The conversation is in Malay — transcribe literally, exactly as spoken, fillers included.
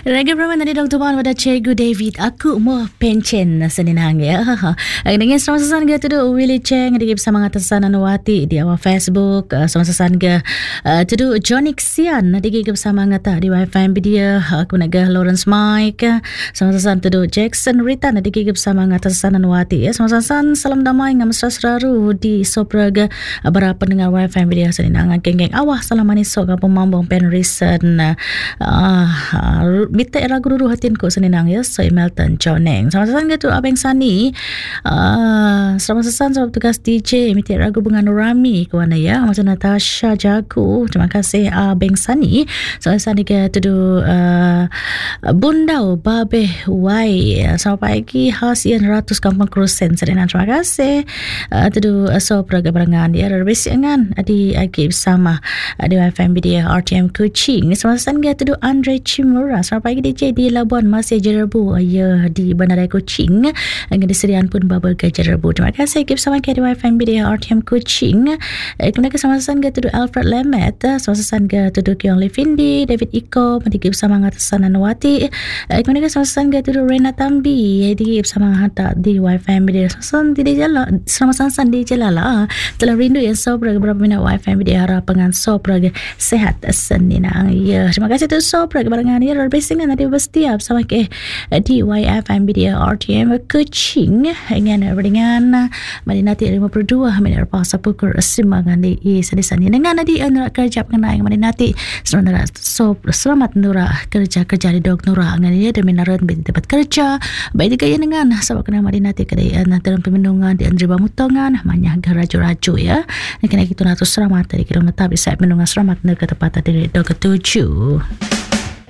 Raga Brahman dari Doktor Wan pada Cikgu David. Aku mau pencen seninang ya. Dengan sama-sama ke tu Willie Cheng di bersama ngatasan Anwati di awal Facebook. Sama-sama ke tu Johnny Xian di bersama ngata di Wi-Fi dia. Aku nak ke Lawrence Mike. Sama-sama tu Jackson Rita di bersama ngatasan Anwati ya. Sama-sama salam damai ngam mesra seraru di Sopraga para pendengar Wi-Fi dia seninang geng-geng awah salam manis sok apa mambong pen reason. Ah Mita era guru hatin ko seninang ya so Melton Choneng sama sasan gitu abeng Sani uh, sama sasan sama tugas D J Mita era guru bunga Nurami kawan ya macam Natasha Jago terima kasih abeng Sani sama Sani ke tudu uh, Bundau Babe Wai sama pagi hasian ratus kampung Krusen seninang terima kasih uh, tudu uh, so praga barangan ya rebesi ngan adi agi bersama uh, di Wi-Fi dia R T M Kuching sama sasan ke tudu Andre Chimura selamat pagi D J di Labuan masih Jerebu ya di Bandar Kuching dengan disediaan pun bubble ke Jerebu terima kasih keep sama ke di Wi-Fi media R T M Kuching kemudian ke sama-sama ke tudu Alfred Lemet sama-sama ke tudu Kiong Levindi David Iko keep sama ngatasan Anwati kemudian ke sama-sama ke tudu Rena Tambi di sama ngata di Wi-Fi media sama-sama di jalan sama-sama di jalan lah telah rindu yang sobra beberapa minit Wi-Fi media harapan sobra sehat seninang ya terima kasih tu sobra barangan ya berbesingan nanti berstiap sama ke di Y F M dia R T M Kuching dengan dengan Madinati lima puluh dua minit pasal pukul sembilan di sedisan dengan di Nura kerja pengenai Madinati selamat selamat Nura kerja kerja di Dok Nura dengan dia dan minaran tempat kerja baik juga dengan sebab kena Madinati kedai dalam pemenungan di Andri Bamutongan banyak raju-raju ya kena kita nak selamat dari kita tetap bisa menunggu selamat ke tempat dari Dok ketujuh.